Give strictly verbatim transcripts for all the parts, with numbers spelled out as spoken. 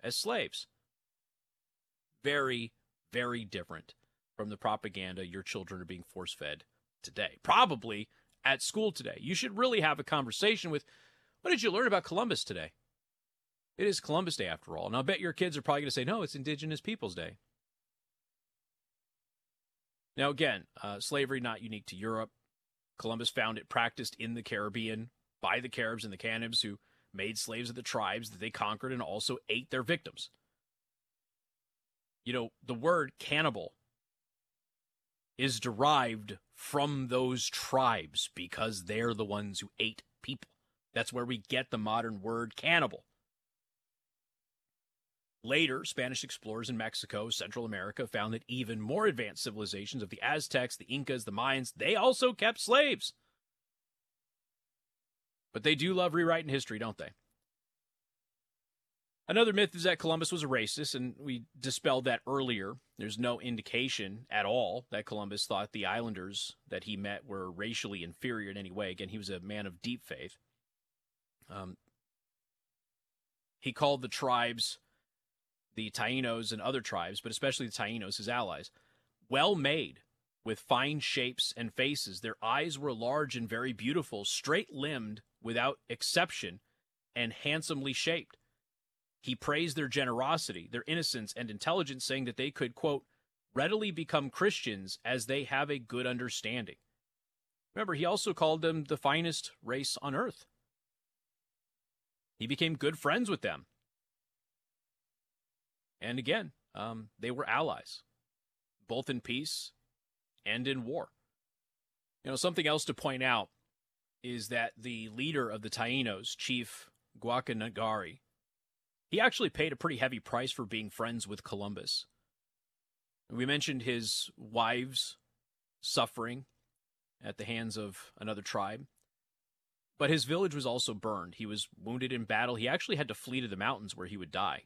as slaves. Very, very different from the propaganda your children are being force-fed today. Probably at school today. You should really have a conversation with, what did you learn about Columbus today? It is Columbus Day after all. And I'll bet your kids are probably going to say, no, it's Indigenous Peoples Day. Now, again, uh, slavery not unique to Europe. Columbus found it practiced in the Caribbean by the Caribs and the Cannibs, who made slaves of the tribes that they conquered and also ate their victims. You know, the word cannibal is derived from those tribes because they're the ones who ate people. That's where we get the modern word cannibal. Later, Spanish explorers in Mexico, Central America, found that even more advanced civilizations of the Aztecs, the Incas, the Mayans, they also kept slaves. But they do love rewriting history, don't they? Another myth is that Columbus was a racist, and we dispelled that earlier. There's no indication at all that Columbus thought the islanders that he met were racially inferior in any way. Again, he was a man of deep faith. Um, he called the tribes, the Taínos and other tribes, but especially the Taínos, his allies, well-made, with fine shapes and faces. Their eyes were large and very beautiful, straight-limbed without exception, and handsomely shaped. He praised their generosity, their innocence, and intelligence, saying that they could, quote, readily become Christians as they have a good understanding. Remember, he also called them the finest race on earth. He became good friends with them. And again, um, they were allies, both in peace and in war. You know, something else to point out is that the leader of the Taínos, Chief Guacanagari, he actually paid a pretty heavy price for being friends with Columbus. We mentioned his wives suffering at the hands of another tribe, but his village was also burned. He was wounded in battle. He actually had to flee to the mountains where he would die.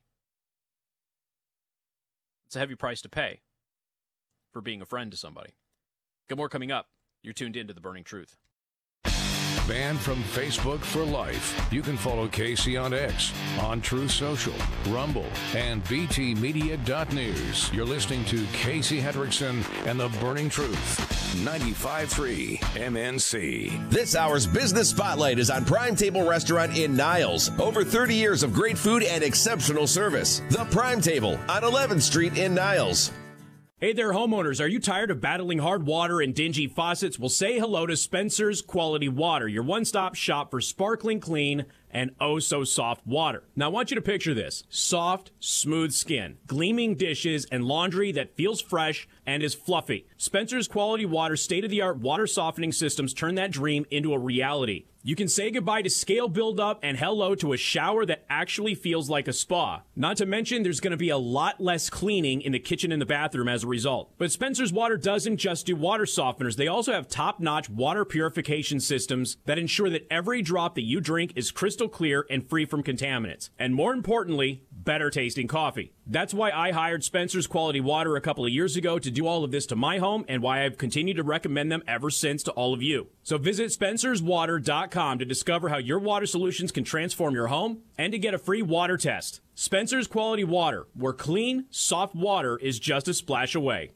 It's a heavy price to pay for being a friend to somebody. Got more coming up. You're tuned in to The Burning Truth. Banned from Facebook for life. You can follow Casey on X, on Truth Social, Rumble, and B T Media dot news. You're listening to Casey Hendrickson and The Burning Truth. ninety-five point three M N C. This hour's Business Spotlight is on Prime Table Restaurant in Niles. Over thirty years of great food and exceptional service. The Prime Table on eleventh Street in Niles. Hey there, homeowners. Are you tired of battling hard water and dingy faucets? Well, say hello to Spencer's Quality Water, your one-stop shop for sparkling clean and oh-so-soft water. Now, I want you to picture this. Soft, smooth skin, gleaming dishes, and laundry that feels fresh and is fluffy. Spencer's Quality Water state-of-the-art water softening systems turn that dream into a reality. You can say goodbye to scale buildup and hello to a shower that actually feels like a spa. Not to mention, there's going to be a lot less cleaning in the kitchen and the bathroom as a result. But Spencer's Water doesn't just do water softeners. They also have top-notch water purification systems that ensure that every drop that you drink is crystal clear and free from contaminants. And more importantly, better tasting coffee. That's why I hired Spencer's Quality Water a couple of years ago to do all of this to my home, and why I've continued to recommend them ever since to all of you. So visit spencers water dot com to discover how your water solutions can transform your home and to get a free water test. Spencer's Quality Water, where clean, soft water is just a splash away.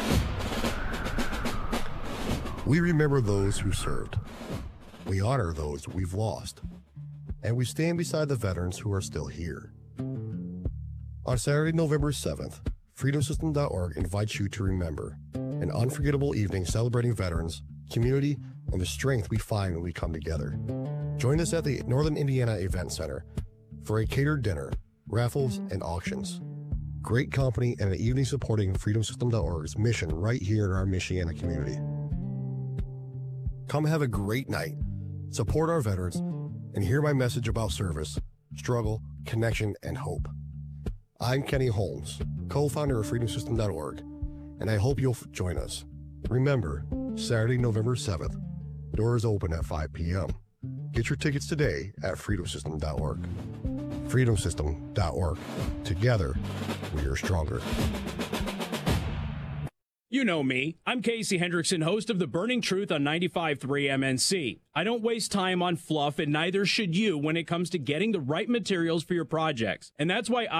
We remember those who served. We honor those we've lost. And we stand beside the veterans who are still here. On Saturday, November seventh, freedom system dot org invites you to remember an unforgettable evening celebrating veterans, community, and the strength we find when we come together. Join us at the Northern Indiana Event Center for a catered dinner, raffles, and auctions. Great company and an evening supporting freedom system dot org's mission right here in our Michiana community. Come have a great night, support our veterans, and hear my message about service, struggle, connection, and hope. I'm Kenny Holmes, co-founder of freedom system dot org, and I hope you'll join us. Remember, Saturday, November seventh, doors open at five p.m. Get your tickets today at freedom system dot org. freedom system dot org. Together, we are stronger. You know me. I'm Casey Hendrickson, host of The Burning Truth on ninety-five point three M N C. I don't waste time on fluff, and neither should you when it comes to getting the right materials for your projects. And that's why I